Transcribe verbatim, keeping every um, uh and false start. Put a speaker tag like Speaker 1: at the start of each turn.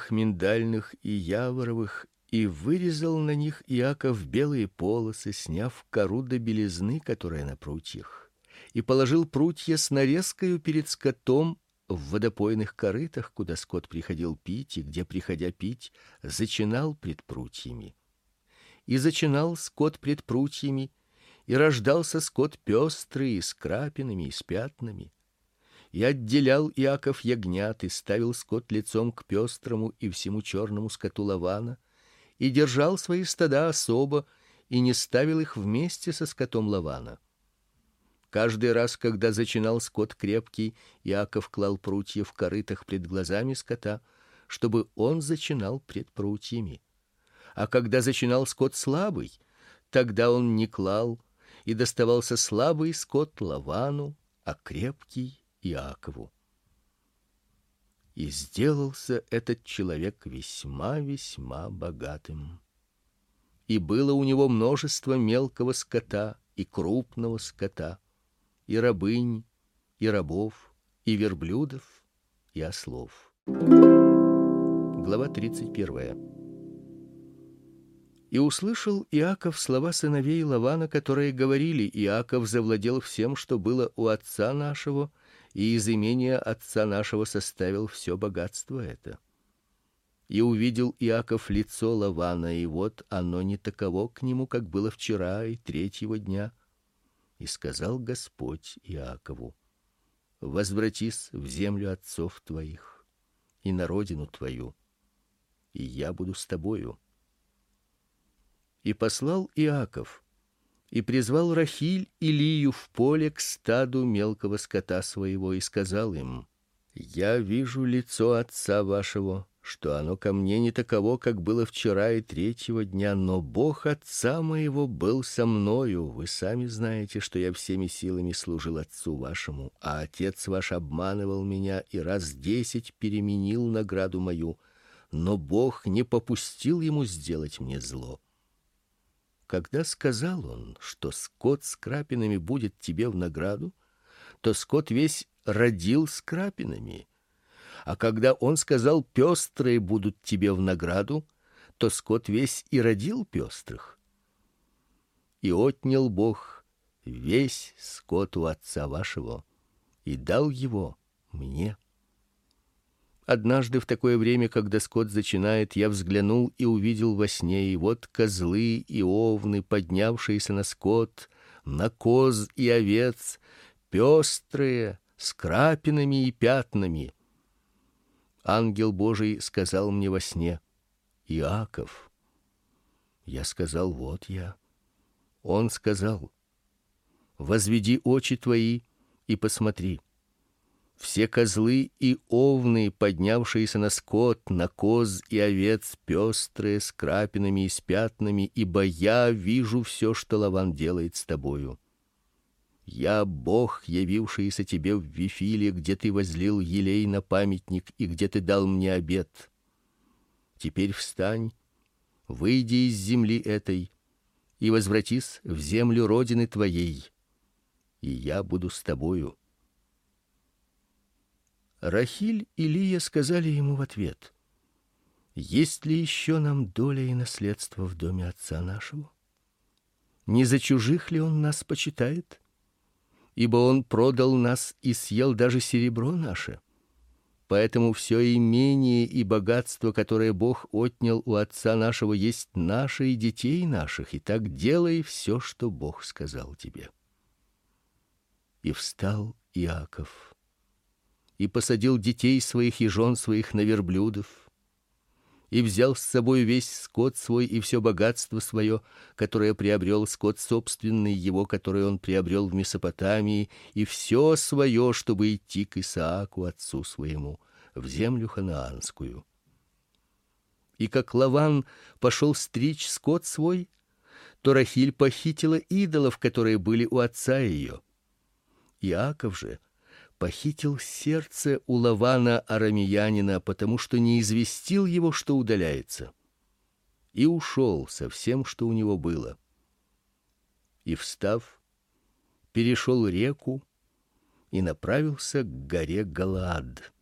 Speaker 1: сиреневых, миндальных и яворовых, и вырезал на них Иаков белые полосы, сняв кору до белизны, которая на прутьях, и положил прутья с нарезкою перед скотом в водопойных корытах, куда скот приходил пить, и где, приходя пить, зачинал пред прутьями. И зачинал скот пред прутьями, и рождался скот пестрый, с крапинами и с пятнами. И отделял Иаков ягнят, и ставил скот лицом к пестрому и всему черному скоту Лавана, и держал свои стада особо, и не ставил их вместе со скотом Лавана. Каждый раз, когда зачинал скот крепкий, Иаков клал прутья в корытах пред глазами скота, чтобы он зачинал пред прутьями. А когда зачинал скот слабый, тогда он не клал, и доставался слабый скот Лавану, а крепкий Иакову. И сделался этот человек весьма-весьма богатым. И было у него множество мелкого скота и крупного скота, и рабынь, и рабов, и верблюдов, и ослов. Глава тридцать первая. И услышал Иаков слова сыновей Лавана, которые говорили: Иаков завладел всем, что было у отца нашего, и из имения отца нашего составил все богатство это. И увидел Иаков лицо Лавана, и вот оно не таково к нему, как было вчера и третьего дня. И сказал Господь Иакову: возвратись в землю отцов твоих и на родину твою, и я буду с тобою. И послал Иаков, и призвал Рахиль и Лию в поле к стаду мелкого скота своего, и сказал им: я вижу лицо отца вашего, что оно ко мне не таково, как было вчера и третьего дня, но Бог отца моего был со мною. Вы сами знаете, что я всеми силами служил отцу вашему, а отец ваш обманывал меня и раз десять переменил награду мою, но Бог не попустил ему сделать мне зло. Когда сказал он, что скот с крапинами будет тебе в награду, то скот весь родил с крапинами. А когда он сказал: пестрые будут тебе в награду, то скот весь и родил пестрых. И отнял Бог весь скот у отца вашего и дал его мне. Однажды в такое время, когда скот зачинает, я взглянул и увидел во сне, и вот козлы и овны, поднявшиеся на скот, на коз и овец, пестрые, с крапинами и пятнами. Ангел Божий сказал мне во сне: Иаков. Я сказал: вот я. Он сказал: возведи очи твои и посмотри. Все козлы и овны, поднявшиеся на скот, на коз и овец, пестрые, с крапинами и с пятнами, ибо я вижу все, что Лаван делает с тобою. Я Бог, явившийся тебе в Вифиле, где ты возлил елей на памятник и где ты дал мне обет. Теперь встань, выйди из земли этой и возвратись в землю родины твоей, и я буду с тобою. Рахиль и Лия сказали ему в ответ: есть ли еще нам доля и наследство в доме отца нашего? Не за чужих ли он нас почитает? Ибо он продал нас и съел даже серебро наше. Поэтому все имение и богатство, которое Бог отнял у отца нашего, есть наше и детей наших, и так делай все, что Бог сказал тебе. И встал Иаков и посадил детей своих и жен своих на верблюдов, и взял с собой весь скот свой и все богатство свое, которое приобрел, скот собственный его, который он приобрел в Месопотамии, и все свое, чтобы идти к Исааку отцу своему в землю ханаанскую. И как Лаван пошел стричь скот свой, то Рахиль похитила идолов, которые были у отца ее. Иаков же похитил сердце у Лавана арамеянина, потому что не известил его, что удаляется, и ушел со всем, что у него было. И, встав, перешел реку и направился к горе Галаад.